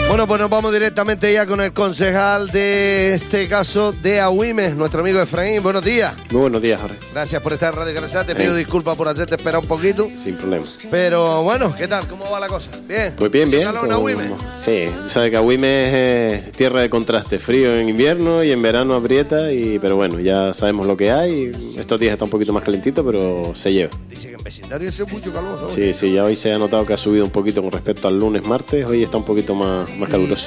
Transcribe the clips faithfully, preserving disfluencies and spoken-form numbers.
Bueno, pues nos vamos directamente ya con el concejal de este caso de Agüimes, nuestro amigo Efraín. Buenos días. Muy buenos días, Jorge. Gracias por estar en Radio Carrascal. Te pido eh. disculpas por hacerte esperar un poquito. Sin problema. Pero bueno, ¿qué tal? ¿Cómo va la cosa? ¿Bien? Pues bien, bien. ¿Calor en Agüimes? Sí, tú sabes que Agüimes es tierra de contraste. Frío en invierno y en verano aprieta. Y, pero bueno, ya sabemos lo que hay. Estos días está un poquito más calentito, pero se lleva. Dice que en vecindario hace mucho calor, ¿no? Sí, sí, ya hoy se ha notado que ha subido un poquito con respecto al lunes, martes. Hoy está un poquito más, más caluroso.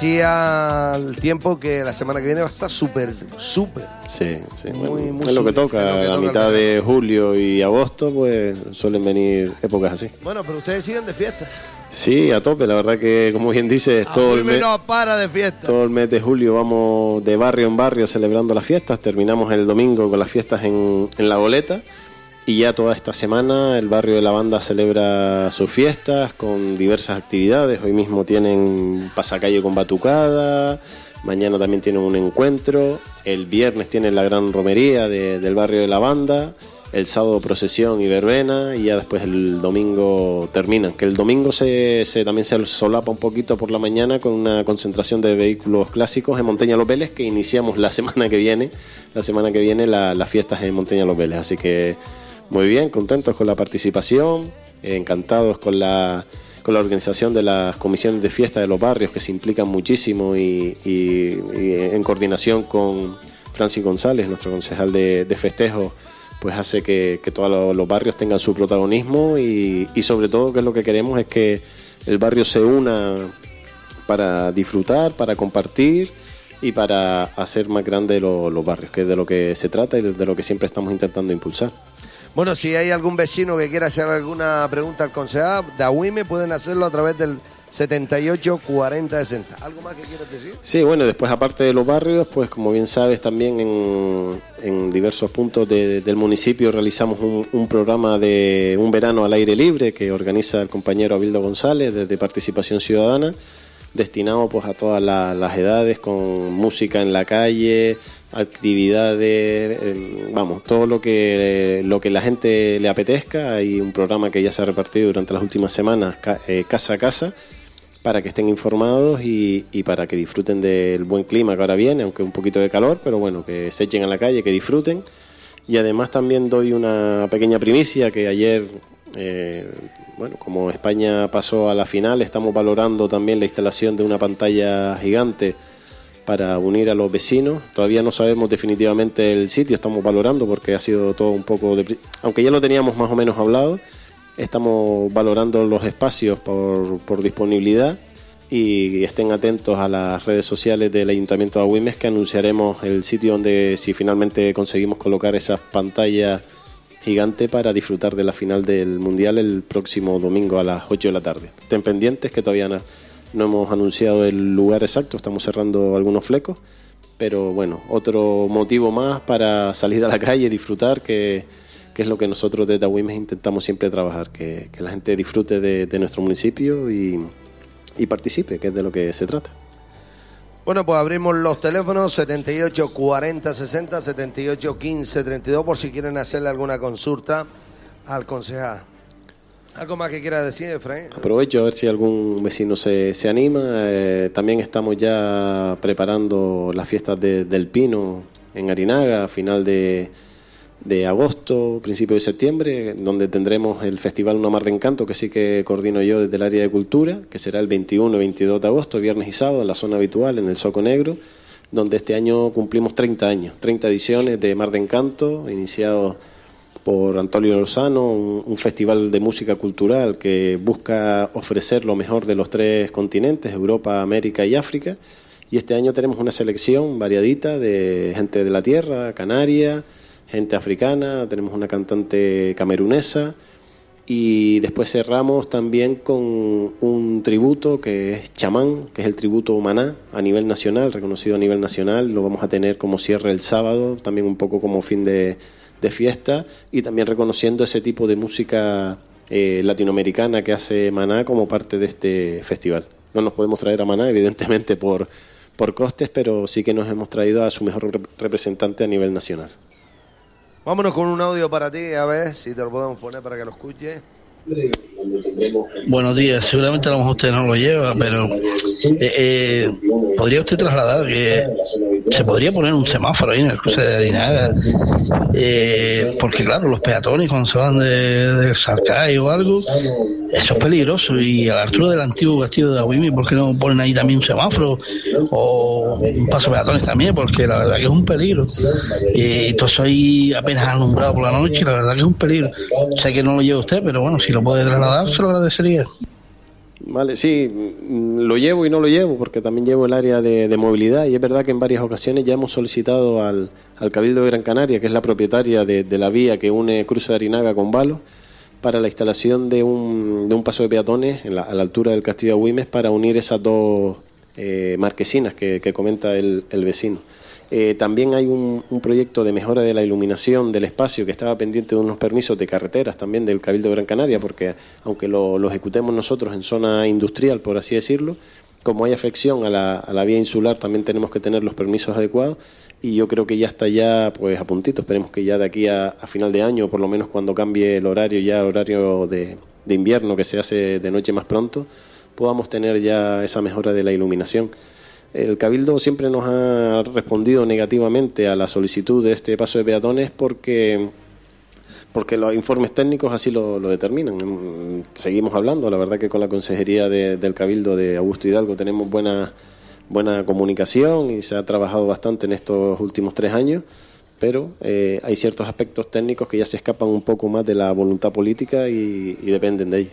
Decía el tiempo que la semana que viene va a estar súper, súper. Sí, sí. Muy, bueno, muy es lo que toca. es lo que a toca mitad de julio y agosto, pues suelen venir épocas así. Bueno, pero ustedes siguen de fiesta. Sí, a tope. La verdad que, como bien dices, todo el mes, no para de fiesta. todo el mes de julio vamos de barrio en barrio celebrando las fiestas. Terminamos el domingo con las fiestas en, en La Goleta. Y ya toda esta semana el barrio de la Banda celebra sus fiestas con diversas actividades. Hoy mismo tienen pasacalle con batucada, mañana también tienen un encuentro, el viernes tienen la gran romería de, del barrio de la Banda, el sábado procesión y verbena y ya después el domingo terminan. Que el domingo se, se también se solapa un poquito por la mañana con una concentración de vehículos clásicos en Monteña Los Vélez, que iniciamos la semana que viene, la semana que viene la, las fiestas en Monteña Los Vélez. Así que muy bien, contentos con la participación, eh, encantados con la, con la organización de las comisiones de fiesta de los barrios, que se implican muchísimo y, y, y en coordinación con Francis González, nuestro concejal de, de festejos, pues hace que, que todos los, los barrios tengan su protagonismo y, y sobre todo que lo que queremos es que el barrio se una para disfrutar, para compartir y para hacer más grandes los, los barrios, que es de lo que se trata y de lo que siempre estamos intentando impulsar. Bueno, si hay algún vecino que quiera hacer alguna pregunta al concejal de Agüimes, pueden hacerlo a través del setenta y ocho cuarenta sesenta. ¿Algo más que quieras decir? Sí, bueno, después aparte de los barrios, pues como bien sabes, también en, en diversos puntos de, del municipio realizamos un, un programa de un verano al aire libre que organiza el compañero Abildo González desde Participación Ciudadana, destinado pues a todas la, las edades, con música en la calle, actividades, eh, vamos, todo lo que lo que la gente le apetezca. Hay un programa que ya se ha repartido durante las últimas semanas, ca, eh, casa a casa, para que estén informados y, y para que disfruten del buen clima que ahora viene, aunque un poquito de calor, pero bueno, que se echen a la calle, que disfruten. Y además también doy una pequeña primicia que ayer, eh, bueno, como España pasó a la final, estamos valorando también la instalación de una pantalla gigante para unir a los vecinos. Todavía no sabemos definitivamente el sitio, estamos valorando porque ha sido todo un poco, de, aunque ya lo teníamos más o menos hablado, estamos valorando los espacios por, por disponibilidad y estén atentos a las redes sociales del Ayuntamiento de Agüimes, que anunciaremos el sitio donde, si finalmente conseguimos colocar esas pantallas gigantes para disfrutar de la final del Mundial el próximo domingo a las ocho de la tarde. Estén pendientes que todavía no, no hemos anunciado el lugar exacto, estamos cerrando algunos flecos, pero bueno, otro motivo más para salir a la calle y disfrutar, que, que es lo que nosotros desde Agüimes intentamos siempre trabajar, que, que la gente disfrute de, de nuestro municipio y, y participe, que es de lo que se trata. Bueno, pues abrimos los teléfonos setenta y ocho cuarenta sesenta, setenta y ocho quince treinta y dos por si quieren hacerle alguna consulta al concejal. ¿Algo más que quiera decir, Efraín? Aprovecho a ver si algún vecino se, se anima. Eh, también estamos ya preparando las fiestas de, del Pino en Arinaga a final de, de agosto, principio de septiembre, donde tendremos el Festival Una Mar de Encanto, que sí que coordino yo desde el área de cultura, que será el veintiuno y veintidós de agosto, viernes y sábado, en la zona habitual, en el Soco Negro, donde este año cumplimos treinta años, treinta ediciones de Mar de Encanto, iniciado por Antonio Lozano, un, un festival de música cultural que busca ofrecer lo mejor de los tres continentes, Europa, América y África. Y este año tenemos una selección variadita de gente de la tierra, canaria, gente africana, tenemos una cantante camerunesa y después cerramos también con un tributo que es chamán, que es el tributo Maná a nivel nacional, reconocido a nivel nacional. Lo vamos a tener como cierre el sábado, también un poco como fin de de fiesta, y también reconociendo ese tipo de música eh, latinoamericana que hace Maná como parte de este festival. No nos podemos traer a Maná, evidentemente, por, por costes, pero sí que nos hemos traído a su mejor rep- representante a nivel nacional. Vámonos con un audio para ti, a ver si te lo podemos poner para que lo escuches. Buenos días, seguramente a lo mejor usted no lo lleva, pero eh, eh, ¿podría usted trasladar que se podría poner un semáforo ahí en el cruce de Arinaga? Eh, porque claro, los peatones cuando se van de, de Sarcay o algo, eso es peligroso, y a la altura del antiguo castillo de Agüimi, ¿por qué no ponen ahí también un semáforo o un paso peatones también? Porque la verdad que es un peligro, y todo eso ahí apenas alumbrado por la noche, la verdad que es un peligro. Sé que no lo lleva usted, pero bueno, si lo puede trasladar se lo agradecería. Vale, sí, lo llevo y no lo llevo, porque también llevo el área de, de movilidad, y es verdad que en varias ocasiones ya hemos solicitado al, al Cabildo de Gran Canaria, que es la propietaria de, de la vía que une Cruce de Arinaga con Balos, para la instalación de un, de un paso de peatones en la, a la altura del castillo de Agüimes, para unir esas dos eh, marquesinas que, que comenta el, el vecino. Eh, también hay un, un proyecto de mejora de la iluminación del espacio que estaba pendiente de unos permisos de carreteras también del Cabildo de Gran Canaria, porque aunque lo, lo ejecutemos nosotros en zona industrial, por así decirlo, como hay afección a la, a la vía insular, también tenemos que tener los permisos adecuados, y yo creo que ya está ya pues a puntito. Esperemos que ya de aquí a, a final de año, por lo menos cuando cambie el horario, ya el horario de, de invierno, que se hace de noche más pronto, podamos tener ya esa mejora de la iluminación. El Cabildo siempre nos ha respondido negativamente a la solicitud de este paso de peatones porque, porque los informes técnicos así lo, lo determinan. Seguimos hablando, la verdad que con la Consejería de, del Cabildo de Augusto Hidalgo tenemos buena, buena comunicación y se ha trabajado bastante en estos últimos tres años, pero eh, hay ciertos aspectos técnicos que ya se escapan un poco más de la voluntad política y, y dependen de ellos.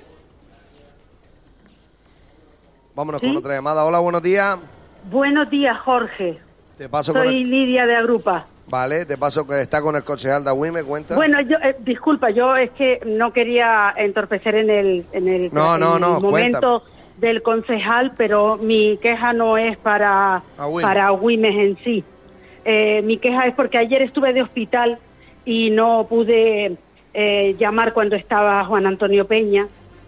Vámonos ¿Sí? con otra llamada. Hola, buenos días. Buenos días, Jorge. Te paso Soy con el... Lidia de Agrupa. Vale, te paso que está con el concejal de Agüimes, cuenta. Bueno, yo eh, disculpa, yo es que no quería entorpecer en el, en el, No, en no, el no, momento del concejal, pero mi queja no es para Agüimes. para Agüimes en sí. Eh, mi queja es porque ayer estuve de hospital y no pude eh, llamar cuando estaba Juan Antonio Peña,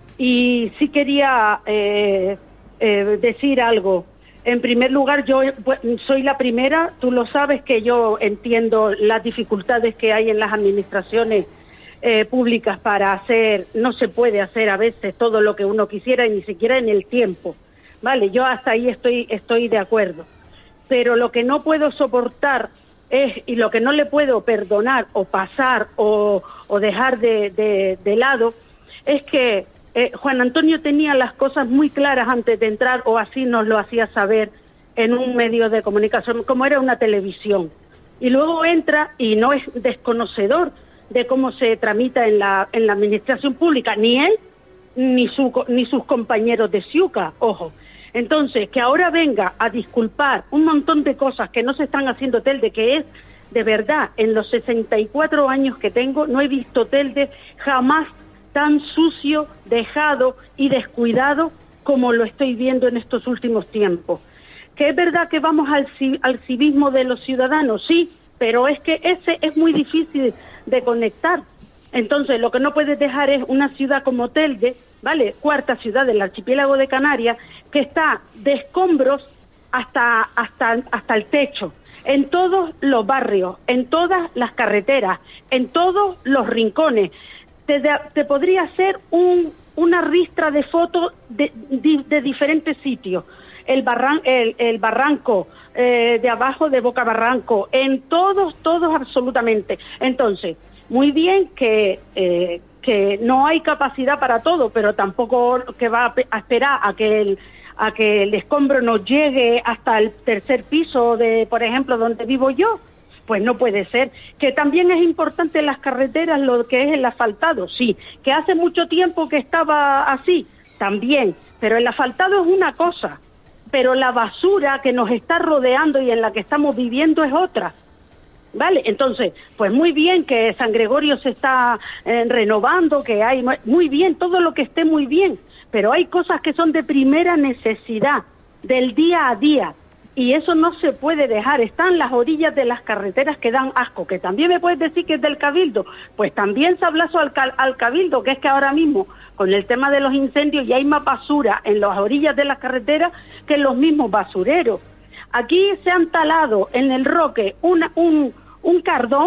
y sí quería eh, eh, decir algo. En primer lugar, yo pues, soy la primera, tú lo sabes, que yo entiendo las dificultades que hay en las administraciones eh, públicas para hacer, no se puede hacer a veces todo lo que uno quisiera, y ni siquiera en el tiempo, ¿vale? Yo hasta ahí estoy, estoy de acuerdo. Pero lo que no puedo soportar es, y lo que no le puedo perdonar o pasar o, o dejar de, de, de lado, es que Eh, Juan Antonio tenía las cosas muy claras antes de entrar, o así nos lo hacía saber en un medio de comunicación, como era una televisión. Y luego entra y no es desconocedor de cómo se tramita en la, en la administración pública, ni él ni, su, ni sus compañeros de Ciuca, ojo. Entonces, que ahora venga a disculpar un montón de cosas que no se están haciendo Telde, que es, de verdad, en los sesenta y cuatro años que tengo, no he visto Telde jamás tan sucio, dejado y descuidado como lo estoy viendo en estos últimos tiempos. Que es verdad que vamos al, al civismo de los ciudadanos, sí, pero es que ese es muy difícil de conectar. Entonces, lo que no puedes dejar es una ciudad como Telde, ¿vale?, cuarta ciudad del archipiélago de Canarias, que está de escombros hasta, hasta, hasta el techo, en todos los barrios, en todas las carreteras, en todos los rincones. Te, de, te podría hacer un, una ristra de fotos de, de, de diferentes sitios. El, barran, el, el barranco eh, de abajo de Boca Barranco, en todos, todos absolutamente. Entonces, muy bien que, eh, que no hay capacidad para todo, pero tampoco que va a esperar a que el, a que el escombro nos llegue hasta el tercer piso de, por ejemplo, donde vivo yo. Pues no puede ser. Que también es importante en las carreteras lo que es el asfaltado, sí. Que hace mucho tiempo que estaba así, también. Pero el asfaltado es una cosa, pero la basura que nos está rodeando y en la que estamos viviendo es otra. ¿Vale? Entonces, pues muy bien que San Gregorio se está eh, renovando, que hay muy bien, todo lo que esté muy bien, pero hay cosas que son de primera necesidad, del día a día. Y eso no se puede dejar. Están las orillas de las carreteras que dan asco, que también me puedes decir que es del Cabildo. Pues también sablazo al, al Cabildo, que es que ahora mismo, con el tema de los incendios, ya hay más basura en las orillas de las carreteras que en los mismos basureros. Aquí se han talado en el Roque una, un, un cardón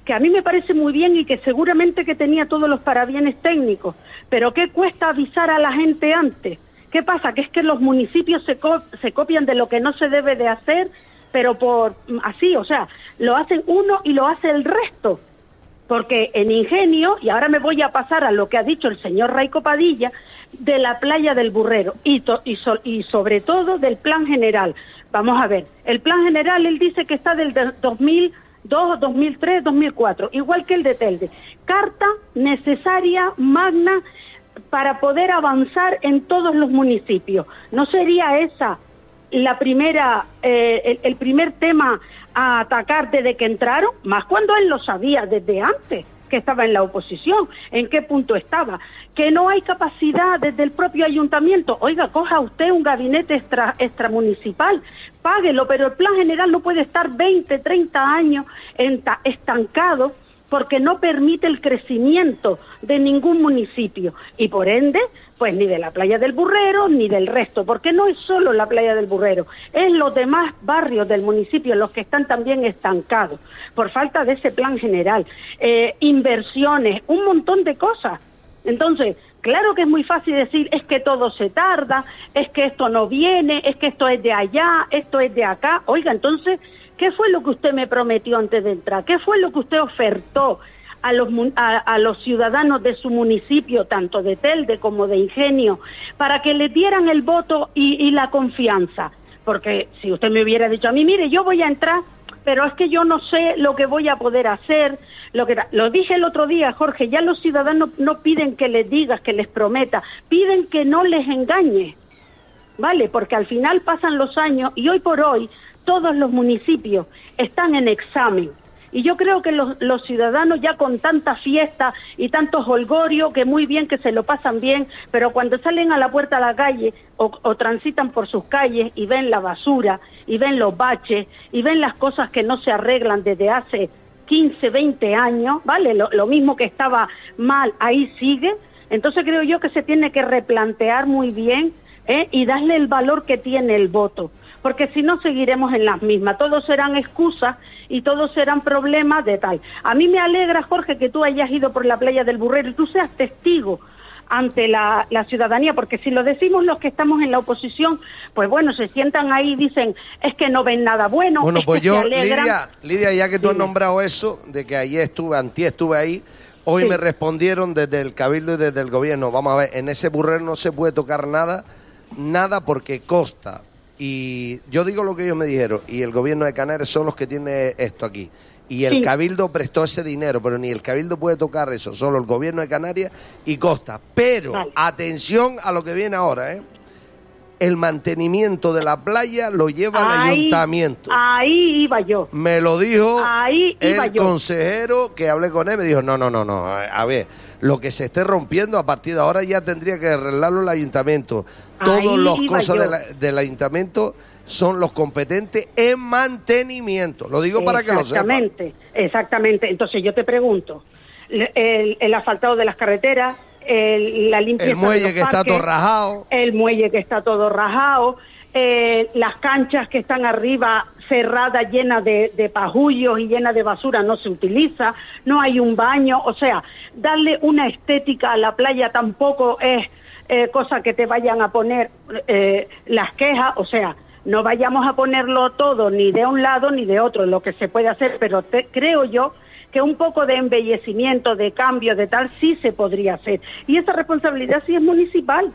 que a mí me parece muy bien y que seguramente que tenía todos los parabienes técnicos, pero ¿qué cuesta avisar a la gente antes? ¿Qué pasa? Que es que los municipios se, co se copian de lo que no se debe de hacer, pero por así, o sea, lo hacen uno y lo hace el resto. Porque en Ingenio, y ahora me voy a pasar a lo que ha dicho el señor Raico Padilla, de la playa del Burrero y, to y, so y sobre todo del plan general. Vamos a ver, el plan general él dice que está del de dos mil dos, dos mil tres, dos mil cuatro, igual que el de Telde. Carta necesaria, magna, para poder avanzar en todos los municipios. ¿No sería esa la primera, eh, el, el primer tema a atacar desde que entraron? Más cuando él lo sabía desde antes, que estaba en la oposición, en qué punto estaba, que no hay capacidad desde el propio ayuntamiento. Oiga, coja usted un gabinete extra, extramunicipal, páguelo, pero el plan general no puede estar veinte, treinta años estancado porque no permite el crecimiento de ningún municipio y por ende, pues ni de la playa del Burrero ni del resto, porque no es solo la playa del Burrero, es los demás barrios del municipio los que están también estancados por falta de ese plan general, eh, inversiones, un montón de cosas. Entonces, claro que es muy fácil decir, es que todo se tarda, es que esto no viene, es que esto es de allá, esto es de acá. Oiga, entonces, ¿qué fue lo que usted me prometió antes de entrar? ¿Qué fue lo que usted ofertó a los, a, a los ciudadanos de su municipio, tanto de Telde como de Ingenio, para que le dieran el voto y, y la confianza? Porque si usted me hubiera dicho a mí, mire, yo voy a entrar, pero es que yo no sé lo que voy a poder hacer, lo que lo dije el otro día, Jorge, ya los ciudadanos no piden que les digas, que les prometa, piden que no les engañe, ¿vale? Porque al final pasan los años y hoy por hoy todos los municipios están en examen. Y yo creo que los, los ciudadanos ya con tanta fiesta y tanto holgorio, que muy bien que se lo pasan bien, pero cuando salen a la puerta de la calle o, o transitan por sus calles y ven la basura, y ven los baches, y ven las cosas que no se arreglan desde hace quince, veinte años, ¿vale? Lo, lo mismo que estaba mal, ahí sigue. Entonces creo yo que se tiene que replantear muy bien, ¿eh? Y darle el valor que tiene el voto. Porque si no seguiremos en las mismas, todos serán excusas y todos serán problemas de tal. A mí me alegra, Jorge, que tú hayas ido por la playa del Burrero y tú seas testigo ante la, la ciudadanía, porque si lo decimos los que estamos en la oposición, pues bueno, se sientan ahí y dicen, es que no ven nada bueno. Bueno, es pues que yo, se Lidia, Lidia, ya que tú Dime. has nombrado eso, de que ayer estuve, antier estuve ahí, hoy Sí. me respondieron desde el Cabildo y desde el gobierno, vamos a ver, en ese Burrero no se puede tocar nada, nada porque costa. Y yo digo lo que ellos me dijeron, y el gobierno de Canarias son los que tiene esto aquí. Y el Sí. Cabildo prestó ese dinero, pero ni el Cabildo puede tocar eso, solo el gobierno de Canarias y Costa. Pero, Vale. atención a lo que viene ahora, ¿eh? El mantenimiento de la playa lo lleva el Ahí- ayuntamiento. Ahí iba yo. Me lo dijo Ahí iba el yo. consejero que hablé con él, me dijo, no, no, no, no, a ver, lo que se esté rompiendo a partir de ahora ya tendría que arreglarlo el ayuntamiento. Todas Ahí las iba cosas yo. de la- del ayuntamiento son los competentes en mantenimiento. Lo digo para que lo sepan. Exactamente, exactamente. Entonces yo te pregunto, el, el, el asfaltado de las carreteras, el, la limpieza El muelle de los que está parques, todo rajado. el muelle que está todo rajado, eh, las canchas que están arriba cerradas, llenas de, de pajullos y llenas de basura, no se utiliza, no hay un baño, o sea, darle una estética a la playa tampoco es eh, cosa que te vayan a poner eh, las quejas, o sea, no vayamos a ponerlo todo ni de un lado ni de otro, lo que se puede hacer, pero te, creo yo que un poco de embellecimiento, de cambio, de tal, sí se podría hacer. Y esa responsabilidad sí es municipal.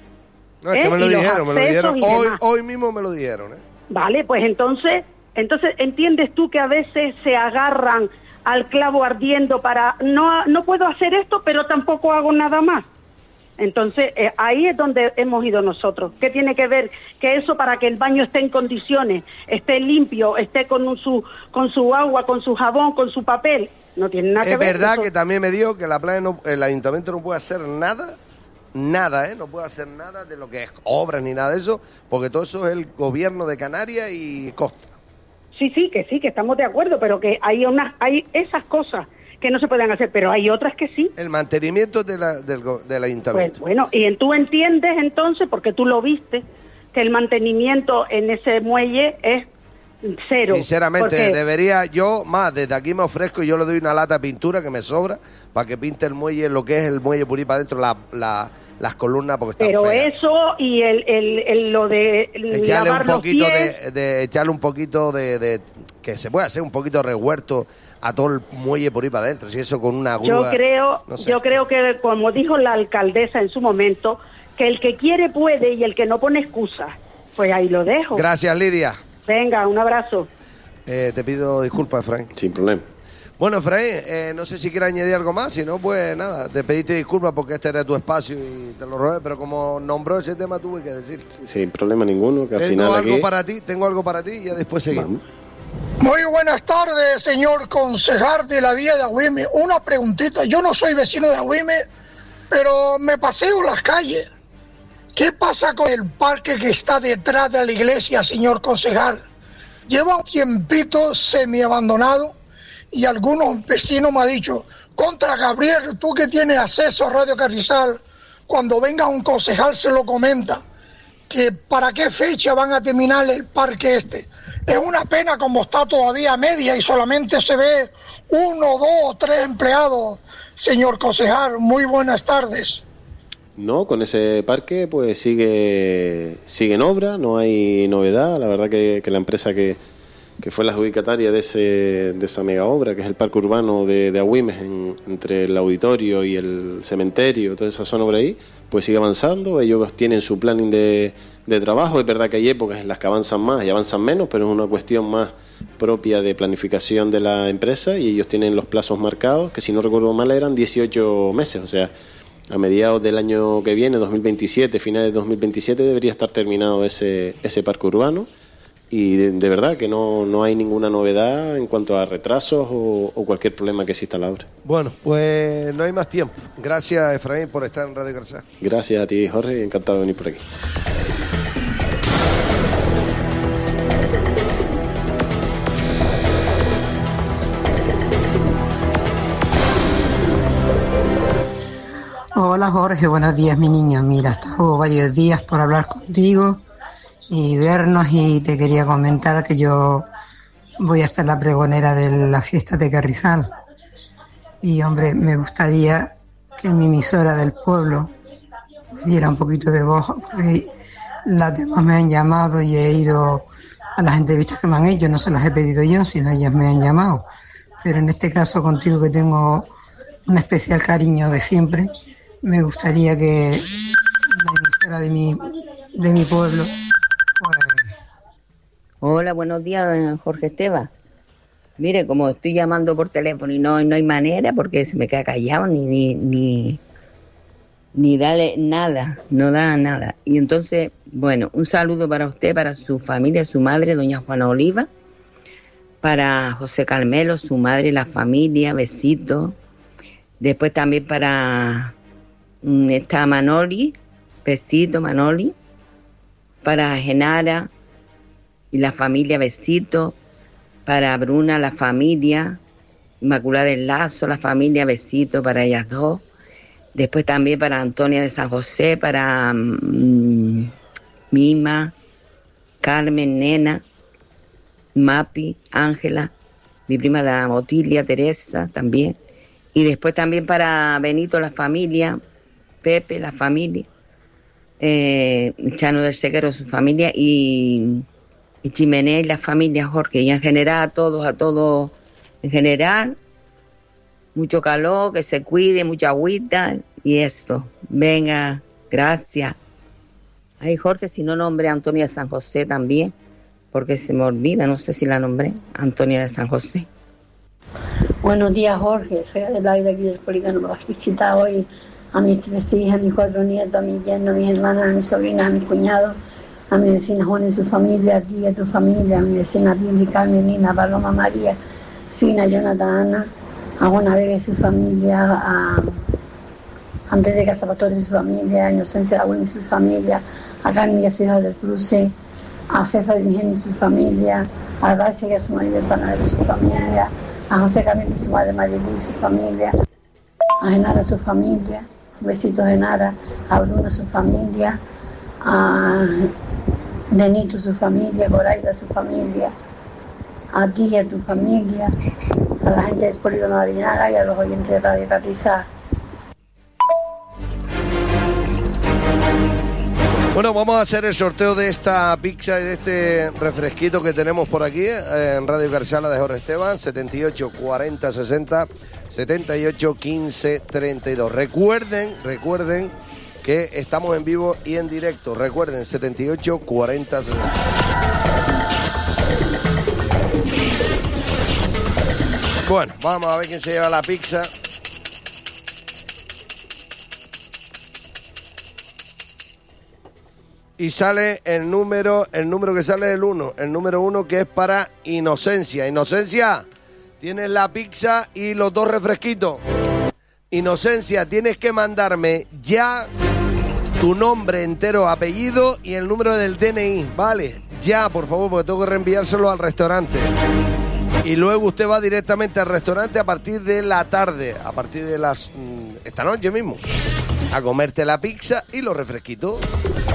No, es que ¿eh? me lo Y los dijeron, me lo accesos dijeron. y Hoy, demás. hoy mismo me lo dijeron, ¿eh? Vale, pues entonces, entonces entiendes tú que a veces se agarran al clavo ardiendo para, no, no puedo hacer esto, pero tampoco hago nada más. Entonces, eh, ahí es donde hemos ido nosotros. ¿Qué tiene que ver? Que eso para que el baño esté en condiciones, esté limpio, esté con un, su con su agua, con su jabón, con su papel, no tiene nada que Es ver. verdad eso. que también me dijo que la playa no, el ayuntamiento no puede hacer nada, nada, ¿eh? No puede hacer nada de lo que es obras ni nada de eso, porque todo eso es el gobierno de Canarias y Costa. Sí, sí, que sí, que estamos de acuerdo, pero que hay unas, hay esas cosas que no se pueden hacer, pero hay otras que sí. El mantenimiento de la, del, go- del Pues ayuntamiento. bueno, y en- tú entiendes entonces, porque tú lo viste, que el mantenimiento en ese muelle es cero. Sinceramente, porque... debería, yo más, desde aquí me ofrezco y yo le doy una lata de pintura que me sobra para que pinte el muelle, lo que es el muelle por ahí para adentro, la, la, las columnas, porque están Pero feas. eso y el, el, el lo de echarle un lavar los poquito pies, de, de echarle un poquito de, de que se puede hacer un poquito de rehuerto a todo el muelle por ahí para adentro, si eso con una grúa. Yo creo, no sé. yo creo que como dijo la alcaldesa en su momento, que el que quiere puede y el que no pone excusas. Pues ahí lo dejo. Gracias, Lidia. Venga, un abrazo. Eh, te pido disculpas, Efraín. Sin problema. Bueno, Efraín, eh, no sé si quieres añadir algo más, si no, pues nada, te pediste disculpas porque este era tu espacio y te lo robé, pero como nombró ese tema tuve que decir. Sin problema ninguno, que al tengo final algo aquí... para ti, tengo algo para ti y ya después seguimos. Vamos. Muy buenas tardes, señor concejal de la vía de Agüime. Una preguntita, yo no soy vecino de Agüime, pero me paseo las calles. ¿Qué pasa con el parque que está detrás de la iglesia, señor concejal? Lleva un tiempito semi-abandonado y algunos vecinos me han dicho, contra Gabriel, tú que tienes acceso a Radio Carrizal, cuando venga un concejal se lo comenta, que para qué fecha van a terminar el parque este. Es una pena como está todavía a media y solamente se ve uno, dos o tres empleados, señor concejal. Muy buenas tardes. No, con ese parque pues sigue sigue en obra, no hay novedad. La verdad que, que la empresa que, que fue la adjudicataria de ese de esa mega obra, que es el parque urbano de, de Agüimes, en, entre el auditorio y el cementerio, toda esa zona por ahí, pues sigue avanzando. Ellos tienen su planning de, de trabajo. Es verdad que hay épocas en las que avanzan más y avanzan menos, pero es una cuestión más propia de planificación de la empresa y ellos tienen los plazos marcados, que si no recuerdo mal eran dieciocho meses, o sea, a mediados del año que viene, dos mil veintisiete, finales de dos mil veintisiete, debería estar terminado ese, ese parque urbano. Y de, de verdad que no, no hay ninguna novedad en cuanto a retrasos o, o cualquier problema que exista en la obra. Bueno, pues no hay más tiempo. Gracias, Efraín, por estar en Radio Carrizal. Gracias a ti, Jorge, encantado de venir por aquí. Hola Jorge, buenos días mi niña. Mira, he estado varios días por hablar contigo y vernos y te quería comentar que yo voy a ser la pregonera de la fiesta de Carrizal. Y hombre, me gustaría que mi emisora del pueblo me diera un poquito de voz, porque las demás me han llamado y he ido a las entrevistas que me han hecho, no se las he pedido yo, sino ellas me han llamado. Pero en este caso contigo, que tengo un especial cariño de siempre, me gustaría que la emisora de mi, de mi pueblo... Pues... Hola, buenos días, Jorge Esteban. Mire, como estoy llamando por teléfono y no, no hay manera, porque se me queda callado, ni, ni, ni, ni dale nada, no da nada. Y entonces, bueno, un saludo para usted, para su familia, su madre, doña Juana Oliva, para José Carmelo, su madre, la familia, besitos. Después también para... está Manoli, besito Manoli, para Genara y la familia, besito, para Bruna, la familia, Inmaculada del Lazo, la familia, besito para ellas dos. Después también para Antonia de San José, para um, Mima, Carmen, Nena, Mapi, Ángela, mi prima la Motilia, Teresa también. Y después también para Benito, la familia, Pepe, la familia, eh, Chano del Sequero, su familia, y, y Chimenea y la familia, Jorge, y en general a todos, a todos, en general, mucho calor, que se cuide, mucha agüita, y eso. Venga, gracias. Ay, Jorge, si no nombré a Antonia de San José también, porque se me olvida, no sé si la nombré, Antonia de San José. Buenos días, Jorge, soy Adelaida aquí del Polígono. Me vas a visitar hoy a mis tres hijas, a mis cuatro nietos, a mis yernos, a mis hermanas, a mis sobrinas, a mis cuñados, a mi vecina Juana y su familia, a ti y a tu familia, a mi vecina Billy, Carmen, Nina, Paloma, María, Fina, Jonathan, Ana, a Juana Vega y su familia, a Antes de Casa Pastor y su familia, a Inocencia Agüín y su familia, a Carmen y a su hija del Cruce, a Fefa de Ingenio y su familia, a Garcia y a su marido el panadero y su familia, a José Camilo y su madre María Luis y su familia, a Genara y su familia, besitos Genara, a Bruno y su familia, a Denito y su familia, a Boraida y su familia, a ti y a tu familia, a la gente del Polígono de Arinaga y a los oyentes de Radio Catizá. Bueno, vamos a hacer el sorteo de esta pizza y de este refresquito que tenemos por aquí eh, en Radio Carrizal de Jorge Esteban, setenta y ocho cuarenta sesenta, setenta y ocho quince treinta y dos. Recuerden, recuerden que estamos en vivo y en directo. Recuerden, setenta y ocho cuarenta sesenta. Bueno, vamos a ver quién se lleva la pizza. Y sale el número, el número que sale es el uno, el número uno que es para Inocencia. Inocencia, tienes la pizza y los dos refresquitos. Inocencia, tienes que mandarme ya tu nombre entero, apellido y el número del D N I, ¿vale? Ya, por favor, porque tengo que reenviárselo al restaurante. Y luego usted va directamente al restaurante a partir de la tarde, a partir de las... esta noche mismo, a comerte la pizza y los refresquitos.